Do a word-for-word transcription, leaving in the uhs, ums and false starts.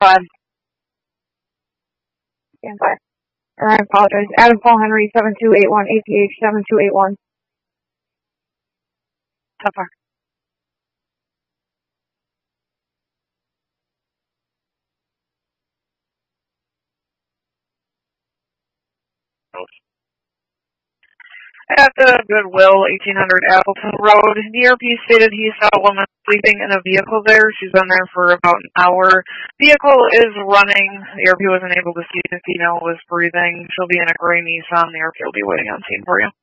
Bud. Stand by. Or I apologize. Adam Paul Henry, seven two eight one, A P H seven two eight one. So far. At the Goodwill, eighteen hundred Appleton Road, the R P stated he saw a woman sleeping in a vehicle there. She's been there for about an hour. Vehicle is running. The R P wasn't able to see if the female was breathing. She'll be in a gray Nissan. The R P will be waiting on scene for you.